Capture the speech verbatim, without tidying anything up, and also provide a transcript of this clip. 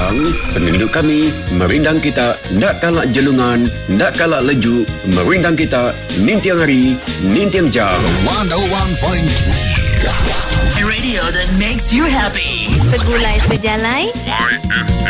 Pahang, penduduk kami, merindang kita, nak kalak jelungan, nak kalak leju, merindang kita, nintiang hari, nintiang jam. one oh one point three Radio that makes you happy. Segulai sejalai. Y F M.